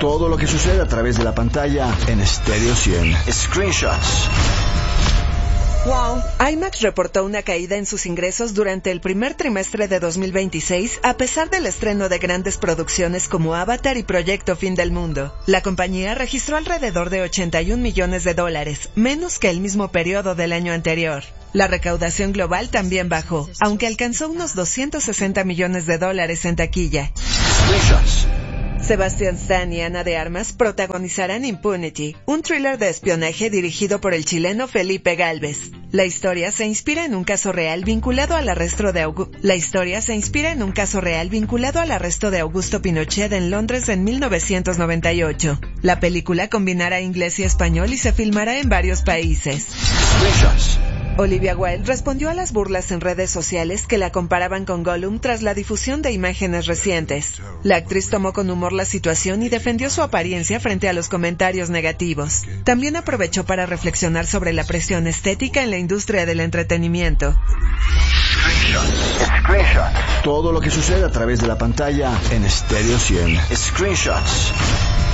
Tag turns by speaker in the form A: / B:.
A: Todo lo que sucede a través de la pantalla en Stereo 100. Screenshots.
B: Wow. IMAX reportó una caída en sus ingresos durante el primer trimestre de 2026, a pesar del estreno de grandes producciones como Avatar y Proyecto Fin del Mundo. La compañía registró alrededor de $81 millones, menos que el mismo periodo del año anterior. La recaudación global también bajó, aunque alcanzó unos $260 millones en taquilla. Sebastian Stan y Ana de Armas protagonizarán Impunity, un thriller de espionaje dirigido por el chileno Felipe Gálvez. La historia se inspira en un caso real vinculado al arresto de Augusto Pinochet en Londres en 1998. La película combinará inglés y español y se filmará en varios países. Olivia Wilde respondió a las burlas en redes sociales que la comparaban con Gollum tras la difusión de imágenes recientes. La actriz tomó con humor la situación y defendió su apariencia frente a los comentarios negativos. También aprovechó para reflexionar sobre la presión estética en la industria del entretenimiento.
A: Todo lo que sucede a través de la pantalla en Stereo 100. Screenshots.